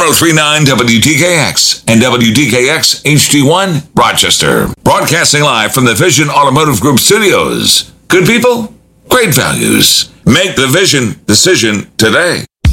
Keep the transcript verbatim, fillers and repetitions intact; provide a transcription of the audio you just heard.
ten thirty-nine W D K X and W D K X H D one, Rochester. Broadcasting live from the Vision Automotive Group studios. Good people, great values. Make the Vision decision today.